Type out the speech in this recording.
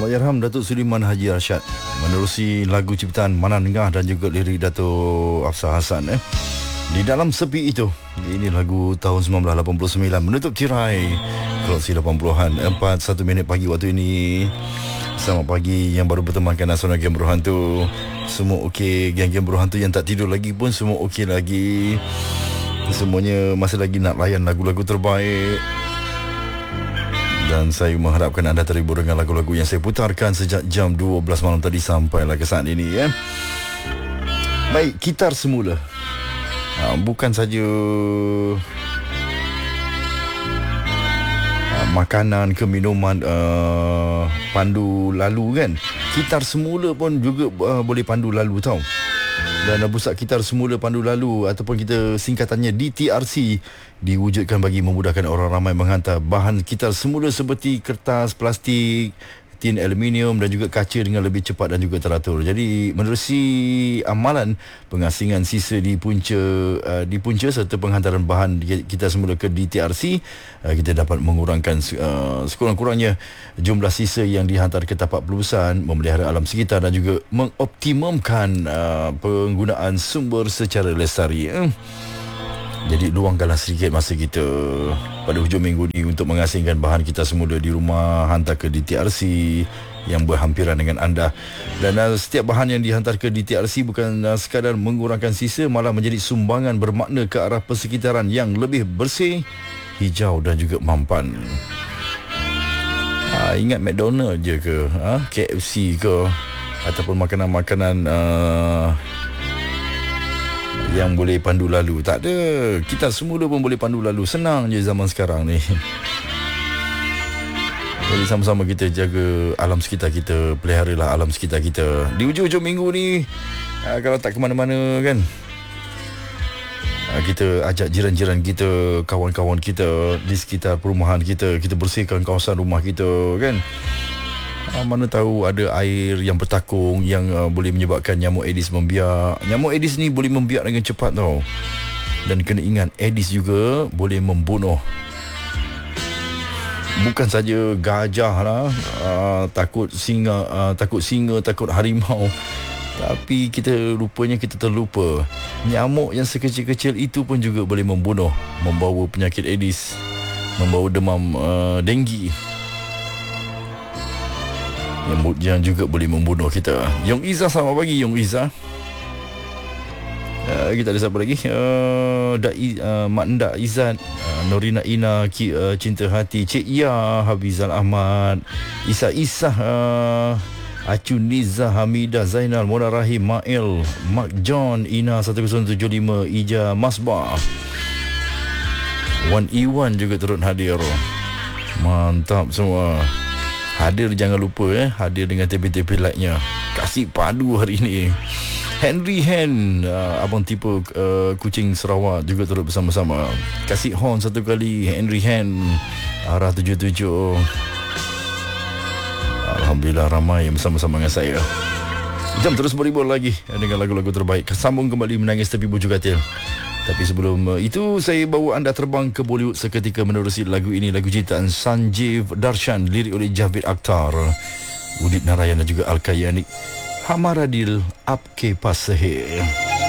Allahyarham Datuk Suleiman Haji Rashad menerusi lagu ciptaan Manan Ngah dan juga lirik Datuk Afsar Hassan Di dalam sepi itu. Ini lagu tahun 1989 menutup tirai Keloksi 80-an 4:01 minit pagi waktu ini. Selamat pagi yang baru bertemankan Nasional Game Berhantu. Semua okey, geng-geng berhantu yang tak tidur lagi pun semua okey lagi. Semuanya masih lagi nak layan lagu-lagu terbaik. Dan saya mengharapkan anda terhibur dengan lagu-lagu yang saya putarkan sejak jam 12 malam tadi sampailah ke saat ini ya. Baik, Kitar Semula. Bukan saja makanan ke minuman pandu lalu kan. Kitar Semula pun juga boleh pandu lalu tau. Dan pusat Kitar Semula Pandu Lalu ataupun kita singkatannya DTRC diwujudkan bagi memudahkan orang ramai menghantar bahan kitar semula seperti kertas, plastik, tin aluminium dan juga kaca dengan lebih cepat dan juga teratur. Jadi menerusi amalan pengasingan sisa di punca serta penghantaran bahan kita semula ke DTRC, kita dapat mengurangkan sekurang-kurangnya jumlah sisa yang dihantar ke tapak pelurusan, memelihara alam sekitar dan juga mengoptimumkan penggunaan sumber secara lestari. Jadi luangkanlah sedikit masa kita pada hujung minggu ni untuk mengasingkan bahan kita semula di rumah, hantar ke DTRC yang berhampiran dengan anda. Dan setiap bahan yang dihantar ke DTRC bukan sekadar mengurangkan sisa, malah menjadi sumbangan bermakna ke arah persekitaran yang lebih bersih, hijau dan juga mampan. Ingat McDonald je ke, KFC ke, ataupun makanan-makanan yang boleh pandu lalu. Tak ada. Kita semula pun boleh pandu lalu. Senang je zaman sekarang ni. Jadi sama-sama kita jaga alam sekitar kita, peliharalah alam sekitar kita. Di hujung-hujung minggu ni, kalau tak ke mana-mana kan, kita ajak jiran-jiran kita, kawan-kawan kita di sekitar perumahan kita, kita bersihkan kawasan rumah kita kan. Mana tahu ada air yang bertakung yang boleh menyebabkan nyamuk Aedes membiak. Nyamuk Aedes ni boleh membiak dengan cepat tau. Dan kena ingat, Aedes juga boleh membunuh. Bukan saja gajah lah, takut singa, takut harimau. Tapi rupanya kita terlupa, nyamuk yang sekecil-kecil itu pun juga boleh membunuh, membawa penyakit Aedes, membawa demam denggi yang juga boleh membunuh kita. Yong Izzah, selamat pagi Yong Izzah. Kita ada siapa lagi? Mak Ndak Izzat, Norina Ina, Cinta Hati, Cik Ya, Habizal Ahmad, Isa, Acun Nizah, Hamidah, Zainal, Mona Rahim, Mail, Mark John, Ina 1075, Ija Masbah, Wan Iwan juga turut hadir. Mantap semua. Hadir jangan lupa hadir dengan tepi-tepi lightnya. Kasih padu hari ini. Henry Hen, abang tipe kucing Sarawak juga turut bersama-sama. Kasih horn satu kali Henry Hen, arah 77. Alhamdulillah ramai yang bersama-sama dengan saya. Jam terus beribul lagi dengan lagu-lagu terbaik. Sambung kembali Menangis Tepi Bujur Katil. Tapi sebelum itu, saya bawa anda terbang ke Bollywood seketika menerusi lagu ini, lagu ciptaan Sanjeev Darshan, lirik oleh Javed Akhtar, Udit Narayan dan juga Al-Kayani. Hamaradil Apke Pasahe.